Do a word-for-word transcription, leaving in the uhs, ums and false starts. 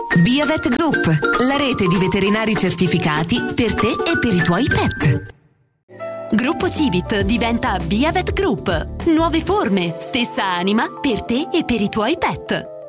Biavet Group, la rete di veterinari certificati per te e per i tuoi pet. Gruppo Civit diventa Biavet Group. Nuove forme, stessa anima per te e per i tuoi pet.